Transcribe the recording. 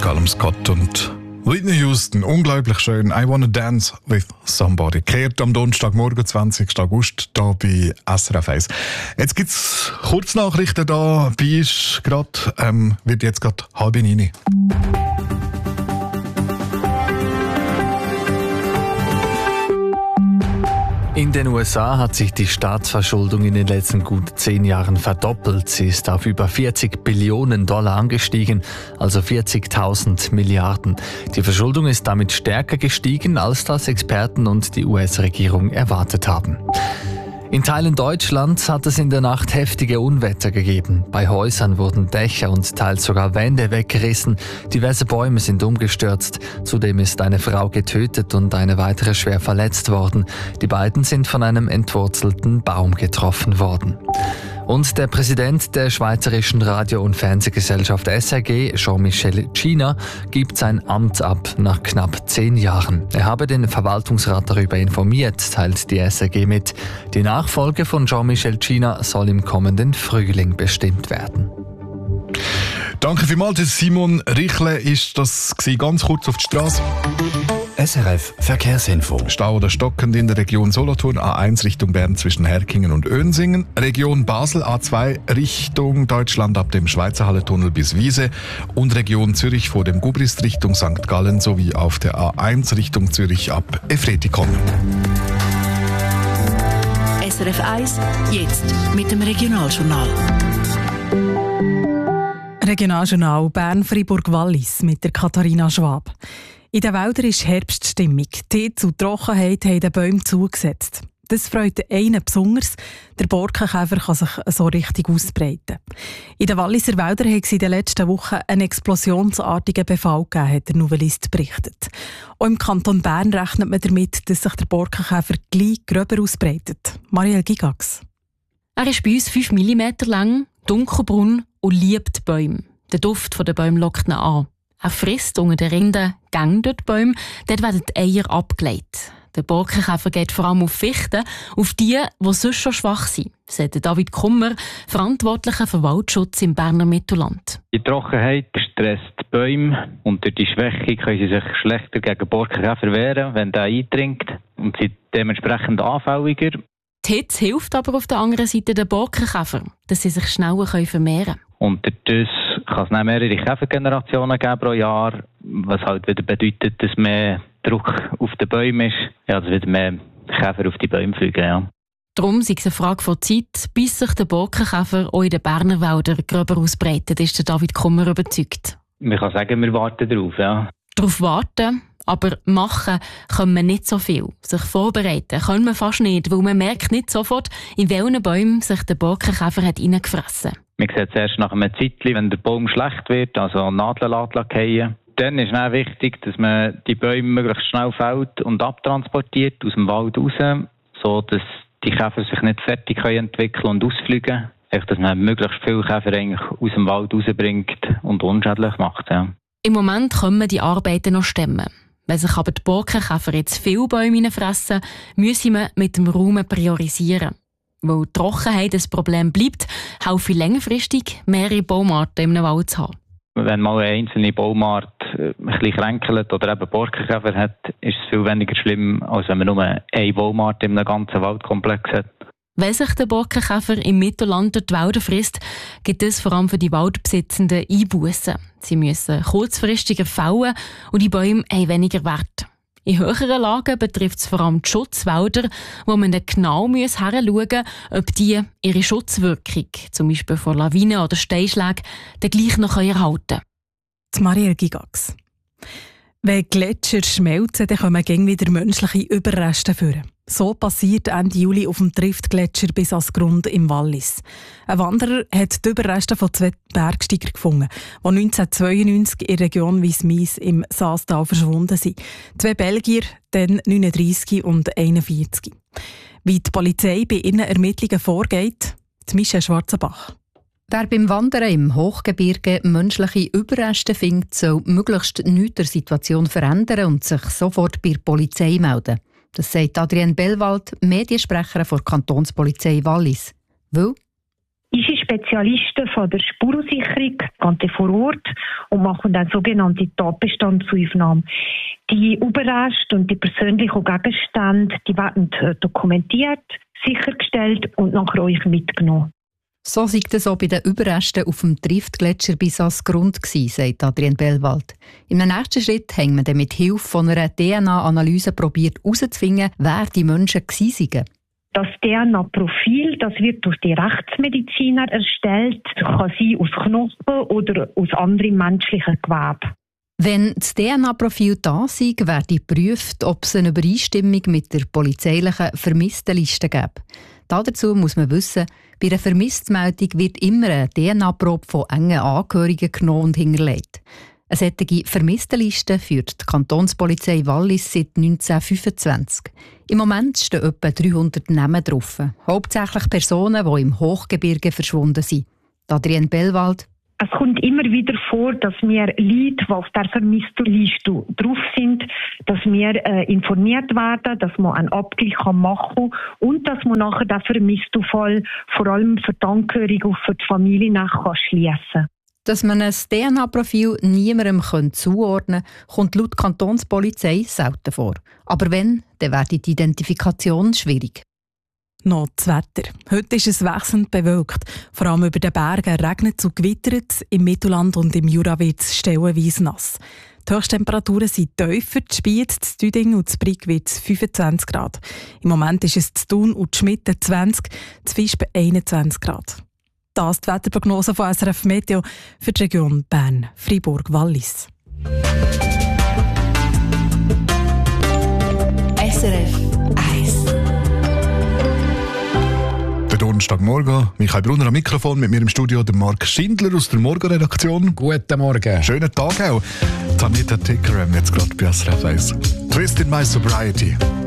Callum Scott und Whitney Houston, unglaublich schön. I Wanna Dance with Somebody. Kehrt am Donnerstagmorgen, 20. August, hier bei SRF 1. Jetzt gibt es Kurznachrichten da. Bei uns wird jetzt gerade 8:30. In den USA hat sich die Staatsverschuldung in den letzten gut 10 Jahren verdoppelt. Sie ist auf über $40 Billionen angestiegen, also 40.000 Milliarden. Die Verschuldung ist damit stärker gestiegen, als das Experten und die US-Regierung erwartet haben. In Teilen Deutschlands hat es in der Nacht heftige Unwetter gegeben. Bei Häusern wurden Dächer und teils sogar Wände weggerissen. Diverse Bäume sind umgestürzt. Zudem ist eine Frau getötet und eine weitere schwer verletzt worden. Die beiden sind von einem entwurzelten Baum getroffen worden. Und der Präsident der Schweizerischen Radio- und Fernsehgesellschaft SRG, Jean-Michel Cina, gibt sein Amt ab nach knapp 10 Jahren. Er habe den Verwaltungsrat darüber informiert, teilt die SRG mit. Die Nachfolge von Jean-Michel Cina soll im kommenden Frühling bestimmt werden. Danke vielmals, Simon Richle ist das gewesen. Ganz kurz auf die Straße. SRF Verkehrsinfo. Stau oder stockend in der Region Solothurn, A1 Richtung Bern zwischen Herkingen und Önsingen. Region Basel, A2 Richtung Deutschland ab dem Schweizerhalle-Tunnel bis Wiese. Und Region Zürich vor dem Gubrist Richtung St. Gallen sowie auf der A1 Richtung Zürich ab Efretikon. SRF 1, jetzt mit dem Regionaljournal. Regionaljournal Bern-Fribourg-Wallis mit der Katharina Schwab. In den Wäldern ist Herbststimmung. Die Hitze und Trockenheit haben den Bäumen zugesetzt. Das freut einen besonders. Der Borkenkäfer kann sich so richtig ausbreiten. In den Walliser Wäldern hat es in den letzten Wochen einen explosionsartigen Befall gegeben, hat der Nouvelliste berichtet. Auch im Kanton Bern rechnet man damit, dass sich der Borkenkäfer gleich gröber ausbreitet. Marielle Gigax. Er ist bei uns 5 mm lang, dunkelbraun und liebt die Bäume. Der Duft der Bäume lockt ihn an. Er frisst unter den Rinden Gänge durch die Bäume, dort werden die Eier abgelegt. Der Borkenkäfer geht vor allem auf Fichten, auf die sonst schon schwach sind, sagt David Kummer, Verantwortlicher für Waldschutz im Berner Mittelland. Die Trockenheit stresst die Bäume und durch die Schwäche können sie sich schlechter gegen Borkenkäfer wehren, wenn der eindringt und sind dementsprechend anfälliger. Die Hitze hilft aber auf der anderen Seite den Borkenkäfer, dass sie sich schneller vermehren können. Und dadurch kann es dann mehrere Käfergenerationen geben pro Jahr, was halt wieder bedeutet, dass mehr Druck auf den Bäumen ist, ja, dass wieder mehr Käfer auf die Bäume fliegen. Ja. Darum ist es eine Frage von Zeit, bis sich der Borkenkäfer auch in den Berner Wäldern gröber ausbreitet, ist der David Kummer überzeugt. Man kann sagen, wir warten darauf. Ja. Darauf warten, aber machen können wir nicht so viel. Sich vorbereiten können wir fast nicht, weil man merkt nicht sofort, in welchen Bäumen sich der Borkenkäfer hat reingefressen hat. Man sieht es erst nach einem Zeitchen, wenn der Baum schlecht wird, also Nadeln fallen. Dann ist es wichtig, dass man die Bäume möglichst schnell fällt und abtransportiert aus dem Wald raus, sodass die Käfer sich nicht fertig entwickeln und ausfliegen. Einfach, dass man möglichst viele Käfer eigentlich aus dem Wald rausbringt und unschädlich macht. Ja. Im Moment können wir die Arbeiten noch stemmen. Wenn sich aber die Borkenkäfer jetzt viele Bäume fressen, müssen wir mit dem Raum priorisieren. Weil die Trockenheit ein Problem bleibt, helfe längerfristig mehrere Baumarten im Wald zu haben. Wenn mal eine einzelne Baumart ein bisschen kränkelt oder eben Borkenkäfer hat, ist es viel weniger schlimm, als wenn man nur eine Baumart in einem ganzen Waldkomplex hat. Wenn sich der Borkenkäfer im Mittelland durch die Wälder frisst, gibt es vor allem für die Waldbesitzenden Einbussen. Sie müssen kurzfristiger fällen und die Bäume haben weniger Wert. In höheren Lagen betrifft es vor allem die Schutzwälder, wo man dann genau hinschauen muss, ob die ihre Schutzwirkung, zum Beispiel vor Lawinen oder Steinschlägen, dann gleich noch erhalten können. Marielle Gigax. Wenn Gletscher schmelzen, dann kommen gäng wieder menschliche Überreste vor. So passiert Ende Juli auf dem Triftgletscher bis ans Grund im Wallis. Ein Wanderer hat die Überreste von 2 Bergsteigern gefunden, die 1992 in der Region Wiesmies im Saastal verschwunden sind. 2 Belgier, dann 39 und 41. Wie die Polizei bei ihren Ermittlungen vorgeht, Michelle Schwarzenbach. Wer beim Wandern im Hochgebirge menschliche Überreste findet, soll möglichst nichts der Situation verändern und sich sofort bei der Polizei melden. Das sagt Adrienne Bellwald, Mediensprecherin der Kantonspolizei Wallis. Weil Uns ist Spezialisten von der Spurensicherung gehen vor Ort und machen dann sogenannte Tatbestandsaufnahmen. Die Überreste und die persönlichen Gegenstände, die werden dokumentiert, sichergestellt und nachher euch mitgenommen. So sei es auch bei den Überresten auf dem Triftgletscher bis ans Grund gewesen, sagt Adrienne Bellwald. Im nächsten Schritt haben wir dann mit Hilfe von einer DNA-Analyse probiert herauszufinden, wer die Menschen gewesen seien. Das DNA-Profil, das wird durch die Rechtsmediziner erstellt, kann sein aus Knochen oder aus anderen menschlichen Geweben. Wenn das DNA-Profil da sei, werde geprüft, ob es eine Übereinstimmung mit der polizeilichen Vermisstenliste gibt. Dazu muss man wissen, bei einer Vermisstmeldung wird immer eine DNA-Probe von engen Angehörigen genommen und hinterlegt. Eine solche Vermisstenliste führt die Kantonspolizei Wallis seit 1925. Im Moment stehen etwa 300 Namen drauf. Hauptsächlich Personen, die im Hochgebirge verschwunden sind. Adrienne Bellwald. Es kommt immer wieder vor, dass wir Leute, die auf der Vermisstenliste drauf sind, dass wir informiert werden, dass man einen Abgleich machen kann und dass man nachher den vermissten Fall vor allem für die Angehörigen und für die Familie schliessen kann. Dass man ein DNA-Profil niemandem zuordnen kann, kommt laut Kantonspolizei selten vor. Aber wenn, dann wird die Identifikation schwierig. Noch das Wetter. Heute ist es wechselnd bewölkt. Vor allem über den Bergen regnet es und gewittert. Im Mittelland und im Jura wird es stellenweise nass. Die Höchsttemperaturen sind tiefer. Die Spiez, das Düding und das Brig wird es 25 Grad. Im Moment ist es zu Thun und Schmitten 20, zu Visp 21 Grad. Das ist die Wetterprognose von SRF Meteo für die Region Bern, Freiburg, Wallis. SRF 1. Der Donnerstagmorgen, Michael Brunner am Mikrofon, mit mir im Studio der Marc Schindler aus der Morgenredaktion. Guten Morgen. Schönen Tag auch. Tanita Tickerham jetzt gerade bei SRF 1. Twist in my sobriety.